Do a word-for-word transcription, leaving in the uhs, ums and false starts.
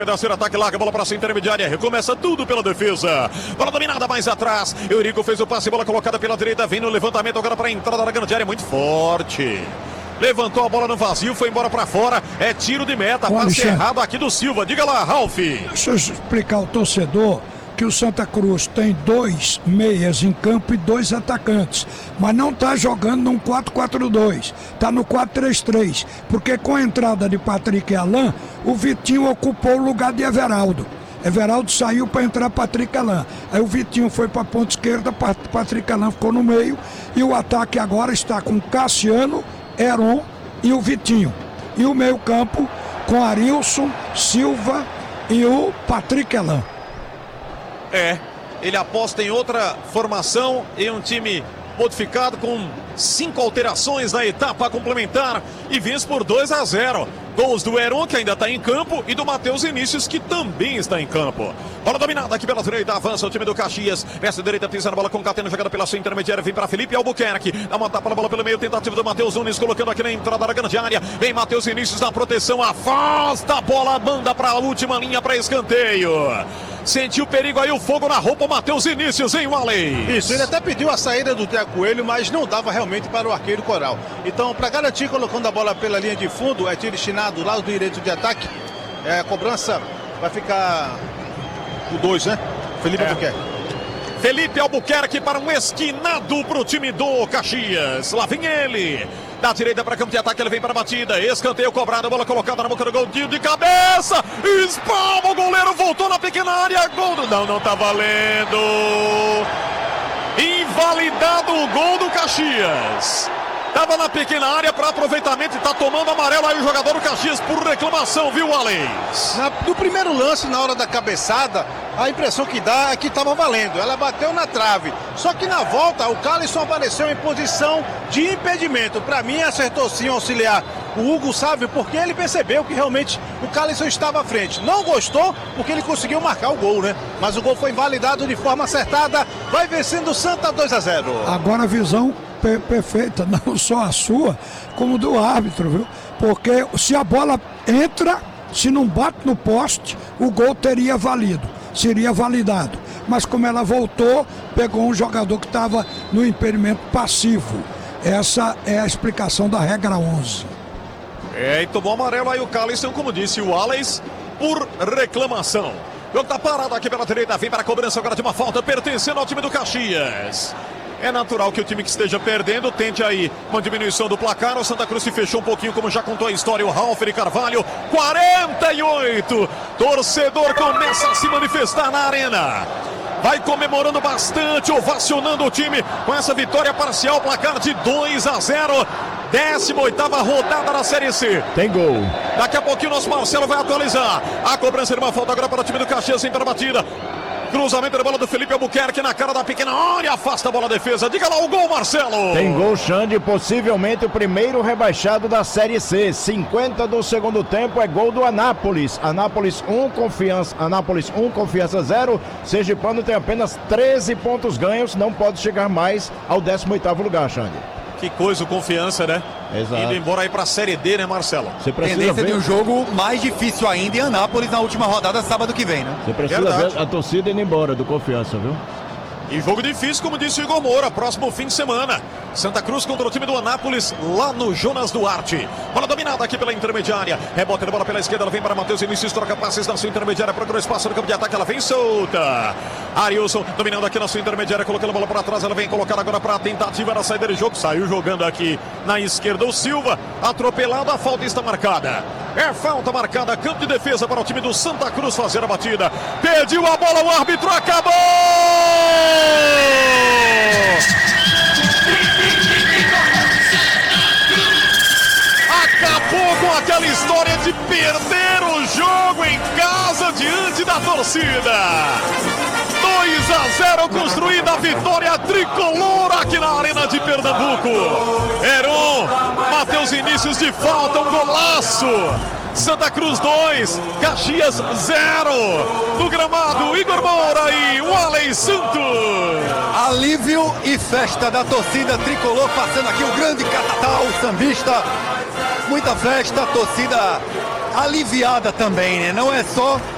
Terceiro ataque, larga a bola para a intermediária, recomeça tudo pela defesa. Bola dominada mais atrás. Eurico fez o passe, bola colocada pela direita, vem no levantamento agora para a entrada da grande área, muito forte. Levantou a bola no vazio, foi embora para fora. É tiro de meta, Ô, passe Alexandre, errado aqui do Silva. Diga lá, Ralf. Deixa eu explicar ao torcedor que o Santa Cruz tem dois meias em campo e dois atacantes, mas não está jogando num quatro quatro dois, está no quatro três três, porque com a entrada de Patrick e Alain, o Vitinho ocupou o lugar de Everaldo. Everaldo saiu para entrar Patrick Alain. Aí o Vitinho foi para a ponta esquerda, Patrick Alain ficou no meio, e o ataque agora está com Cassiano, Heron e o Vitinho. E o meio campo com Arilson, Silva e o Patrick Alain. É, ele aposta em outra formação, em um time modificado com cinco alterações na etapa complementar e vence por dois a zero. Gols do Heron, que ainda está em campo, e do Matheus Vinícius, que também está em campo. Bola dominada aqui pela direita, avança o time do Caxias. Essa direita pisa na bola com Catena, jogada pela sua intermediária, vem para Felipe Albuquerque. Dá uma tapa na bola pelo meio, tentativa do Matheus Nunes, colocando aqui na entrada da grande área. Vem Matheus Vinícius na proteção, afasta a bola, manda para a última linha para escanteio. Sentiu perigo aí, o fogo na roupa, o Matheus Vinícius, hein, Wally? Isso, ele até pediu a saída do Thiago Coelho, mas não dava realmente para o arqueiro Coral. Então, para garantir, colocando a bola pela linha de fundo, é tiro destinado do lado direito de ataque. É, a cobrança vai ficar o dois, né? Felipe é. Albuquerque. Felipe Albuquerque para um esquinado para o time do Caxias. Lá vem ele. Da direita para campo de ataque, ele vem para a batida. Escanteio cobrado, bola colocada na boca do gol. Tiro de cabeça. Espalma o goleiro, voltou na pequena área. Gol do... Não, não tá valendo. Invalidado o gol do Caxias. Tava na pequena área para aproveitamento e tá tomando amarelo aí o jogador do Caxias por reclamação, viu, Alex? Na, no primeiro lance, na hora da cabeçada, a impressão que dá é que tava valendo. Ela bateu na trave. Só que na volta, o Calisson apareceu em posição de impedimento. Para mim, acertou sim o auxiliar, o Hugo Sávio, porque ele percebeu que realmente o Calisson estava à frente. Não gostou porque ele conseguiu marcar o gol, né? Mas o gol foi invalidado de forma acertada. Vai vencendo o Santa dois a zero. Agora a visão perfeita, não só a sua, como do árbitro, viu? Porque se a bola entra, se não bate no poste, o gol teria valido, seria validado. Mas como ela voltou, pegou um jogador que estava no impedimento passivo. Essa é a explicação da regra onze. É, e tomou amarelo aí o Calisson, como disse o Alex, por reclamação. O jogo tá parado aqui pela direita, vem para a cobrança agora de uma falta pertencendo ao time do Caxias. É natural que o time que esteja perdendo tente aí uma diminuição do placar. O Santa Cruz se fechou um pouquinho, como já contou a história o Ralf de Carvalho. quarenta e oito. Torcedor começa a se manifestar na arena. Vai comemorando bastante, ovacionando o time com essa vitória parcial, placar de dois a zero. décima oitava rodada da Série C. Tem gol. Daqui a pouquinho o nosso Marcelo vai atualizar. A cobrança de uma falta agora para o time do Caxias, sempre a batida. Cruzamento da bola do Felipe Albuquerque na cara da pequena área, afasta a bola a defesa. Diga lá o gol, Marcelo. Tem gol, Xande, possivelmente o primeiro rebaixado da Série C. cinquenta do segundo tempo, é gol do Anápolis. Anápolis um, Confiança, Anápolis um, Confiança zero. Sergipano tem apenas treze pontos ganhos, não pode chegar mais ao décimo oitavo lugar, Xande. Que coisa, o Confiança, né? Exato. Indo embora aí pra Série D, né, Marcelo? Você precisa Tendência ver... de um jogo mais difícil ainda em Anápolis na última rodada, sábado que vem, né? Você precisa Verdade. ver a torcida indo embora do Confiança, viu? E jogo difícil, como disse o Igor Moura, próximo fim de semana. Santa Cruz contra o time do Anápolis, lá no Jonas Duarte. Bola dominada aqui pela intermediária. Rebote de bola pela esquerda, ela vem para Matheus Vinícius, troca passes na sua intermediária, procura espaço no campo de ataque, ela vem solta. Arilson dominando aqui na sua intermediária, colocando a bola para trás, ela vem colocar agora para a tentativa da saída de jogo. Saiu jogando aqui na esquerda o Silva, atropelado, a falta está marcada. É falta marcada, campo de defesa para o time do Santa Cruz fazer a batida. Pediu a bola, o árbitro acabou! Acabou com aquela história de perder o jogo em casa diante da torcida. dois a zero construída a vitória tricolor aqui na Arena de Pernambuco. Heron, Matheus Vinícius de falta, um golaço. Santa Cruz dois, Caxias zero. No gramado, Igor Moura e Wally Santos. Alívio e festa da torcida tricolor, passando aqui o grande catatal sambista. Muita festa, torcida aliviada também, né? Não é só